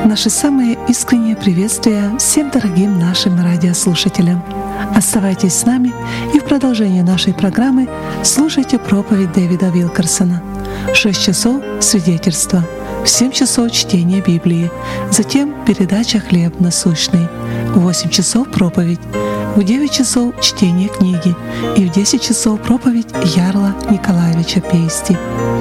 Наши самые искренние приветствия всем дорогим нашим радиослушателям. Оставайтесь с нами и в продолжении нашей программы слушайте проповедь Дэвида Вилкерсона. В 6 часов — свидетельство, в 7 часов — чтение Библии, затем передача «Хлеб насущный», в 8 часов — проповедь, в 9 часов — чтение книги и в 10 часов — проповедь Ярла Николаевича Пейсти.